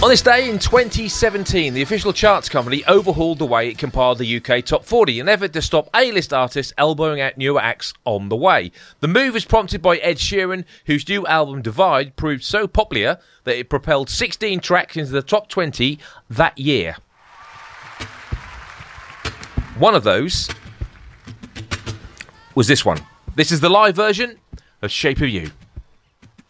On this day in 2017, the official charts company overhauled the way it compiled the UK Top 40 in an effort to stop A-list artists elbowing out newer acts on the way. The move was prompted by Ed Sheeran, whose new album Divide proved so popular that it propelled 16 tracks into the top 20 that year. One of those was this one. This is the live version of Shape of You.